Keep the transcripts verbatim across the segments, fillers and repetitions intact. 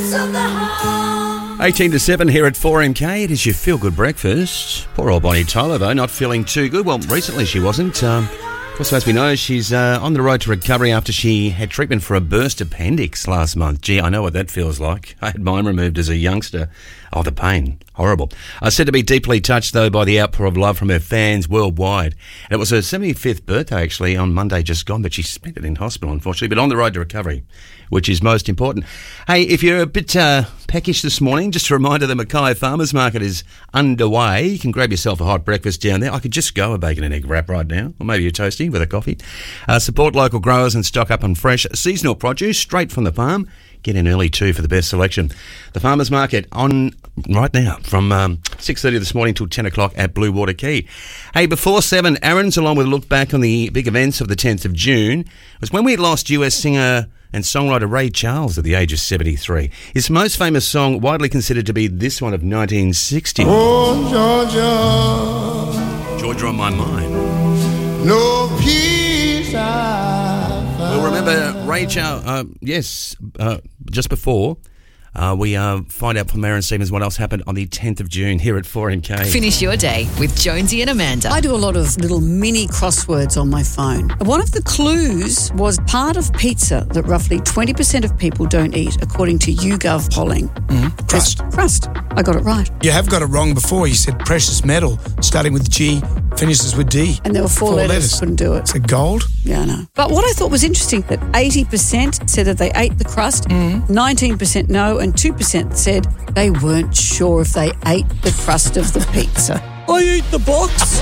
eighteen to seven here at four M K. It is your feel-good breakfast. Poor old Bonnie Tyler, though, not feeling too good. Well, recently she wasn't. Um, of course, as we know, she's uh, on the road to recovery after she had treatment for a burst appendix last month. Gee, I know what that feels like. I had mine removed as a youngster. Oh, the pain. Horrible. I said to be deeply touched, though, by the outpour of love from her fans worldwide. And it was her seventy-fifth birthday, actually, on Monday just gone, but she spent it in hospital, unfortunately, but on the road to recovery, which is most important. Hey, if you're a bit uh, peckish this morning, just a reminder the Mackay Farmers Market is underway. You can grab yourself a hot breakfast down there. I could just go a bacon and egg wrap right now, or maybe a toasty with a coffee. Uh, support local growers and stock up on fresh seasonal produce straight from the farm. Get in early too for the best selection. The Farmers Market on right now from um, six thirty this morning till ten o'clock at Blue Water Quay. Hey, before seven, Aaron's along with a look back on the big events of the tenth of June. It was when we lost U S singer and songwriter Ray Charles at the age of seventy-three. His most famous song, widely considered to be this one of nineteen sixty. Oh, Georgia, Georgia on my mind. No peace I find. We'll remember Ray Charles, uh, yes, uh, just before uh, we uh, find out from Aaron Stevens what else happened on the tenth of June here at four M K. Finish your day with Jonesy and Amanda. I do a lot of little mini crosswords on my phone. One of the clues was part of pizza that roughly twenty percent of people don't eat, according to YouGov polling. Mm-hmm. Crust. Crust. I got it right. You have got it wrong before. You said precious metal, starting with G, finishes with D. And there were four, four letters. letters. Couldn't do it. Is it gold? Yeah, I know. But what I thought was interesting, that eighty percent said that they ate the crust, Mm-hmm. nineteen percent no, and two percent said they weren't sure if they ate the crust of the pizza. I eat the box.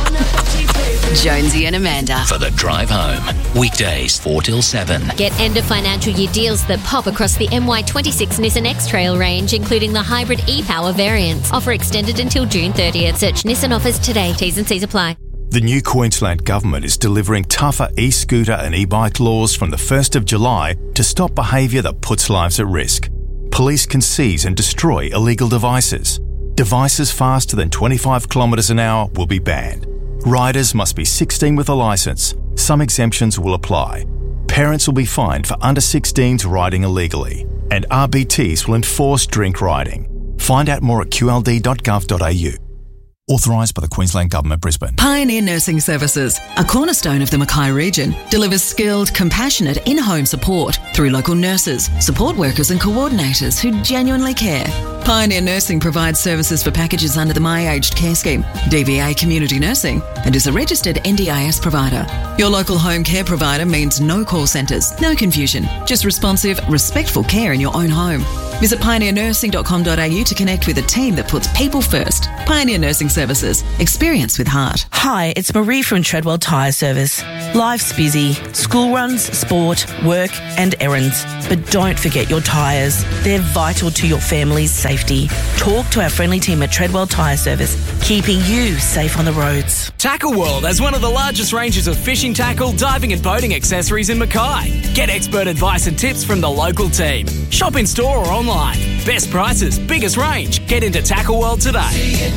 Jonesy and Amanda. For the drive home. Weekdays four till seven. Get end of financial year deals that pop across the M Y twenty-six Nissan X-Trail range, including the hybrid e-Power variants. Offer extended until June thirtieth. Search Nissan offers today. T's and C's apply. The new Queensland Government is delivering tougher e-scooter and e-bike laws from the first of July to stop behaviour that puts lives at risk. Police can seize and destroy illegal devices. Devices faster than twenty-five kilometres an hour will be banned. Riders must be sixteen with a licence. Some exemptions will apply. Parents will be fined for under sixteens riding illegally. And R B Ts will enforce drink riding. Find out more at q l d dot gov dot a u. Authorised by the Queensland Government, Brisbane. Pioneer Nursing Services, a cornerstone of the Mackay region, delivers skilled, compassionate in-home support through local nurses, support workers and coordinators who genuinely care. Pioneer Nursing provides services for packages under the My Aged Care Scheme, D V A Community Nursing, and is a registered N D I S provider. Your local home care provider means no call centres, no confusion, just responsive, respectful care in your own home. Visit pioneer nursing dot com dot a u to connect with a team that puts people first. Pioneer Nursing Services. Experience with heart. Hi, it's Marie from Treadwell Tyre Service. Life's busy. School runs, sport, work and errands. But don't forget your tyres. They're vital to your family's safety. Talk to our friendly team at Treadwell Tyre Service, keeping you safe on the roads. Tackle World has one of the largest ranges of fishing tackle, diving and boating accessories in Mackay. Get expert advice and tips from the local team. Shop in store or online. Best prices, biggest range. Get into Tackle World today.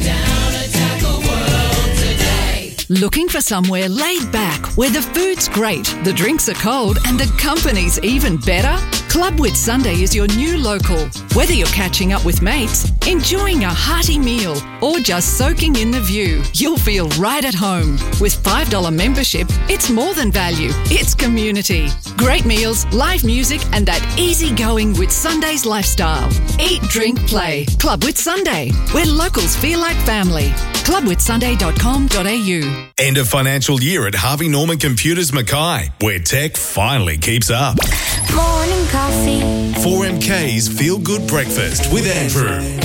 Looking for somewhere laid back where the food's great, the drinks are cold and the company's even better? Club Wit Sunday is your new local. Whether you're catching up with mates, enjoying a hearty meal or just soaking in the view, you'll feel right at home. With five dollars membership, it's more than value, it's community. Great meals, live music and that easygoing Wit Sunday's lifestyle. Eat, drink, play. Club Wit Sunday, where locals feel like family. club wit sunday dot com dot a u. End of financial year at Harvey Norman Computers Mackay, where tech finally keeps up. Morning coffee. four M K's Feel Good Breakfast with Andrew.